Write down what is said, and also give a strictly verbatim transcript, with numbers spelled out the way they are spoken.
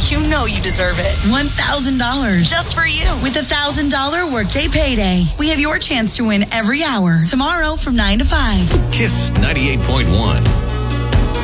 You know you deserve it. one thousand dollars. Just for you. With a one thousand dollars Workday Payday. We have your chance to win every hour. Tomorrow from nine to five. Kiss ninety-eight point one.